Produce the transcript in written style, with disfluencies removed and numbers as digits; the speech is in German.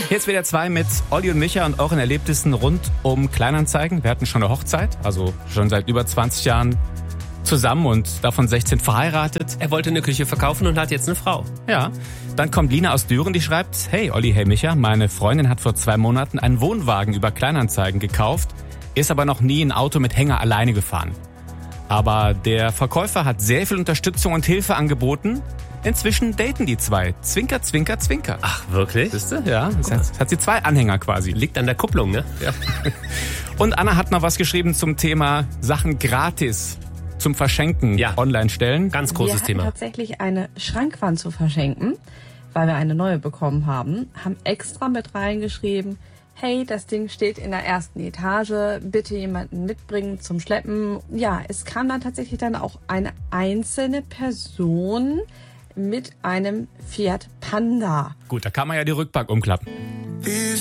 Jetzt wieder 2 mit Olli und Micha und euren Erlebnissen rund um Kleinanzeigen. Wir hatten schon eine Hochzeit, also schon seit über 20 Jahren zusammen und davon 16 verheiratet. Er wollte eine Küche verkaufen und hat jetzt eine Frau. Ja, dann kommt Lina aus Düren, die schreibt: Hey Olli, hey Micha, meine Freundin hat vor 2 Monaten einen Wohnwagen über Kleinanzeigen gekauft, ist aber noch nie ein Auto mit Hänger alleine gefahren. Aber der Verkäufer hat sehr viel Unterstützung und Hilfe angeboten. Inzwischen daten die 2. Zwinker, zwinker, zwinker. Ach, wirklich? Siehste? Ja, jetzt hat sie 2 Anhänger quasi. Liegt an der Kupplung, ne? Ja. Und Anna hat noch was geschrieben zum Thema Sachen gratis zum Verschenken online stellen. Ganz großes Thema. Wir hatten tatsächlich eine Schrankwand zu verschenken, weil wir eine neue bekommen haben. Haben extra mit reingeschrieben: Hey, das Ding steht in der 1. Etage, bitte jemanden mitbringen zum Schleppen. Ja, es kam dann tatsächlich dann auch eine einzelne Person mit einem Fiat Panda. Gut, da kann man ja die Rückbank umklappen.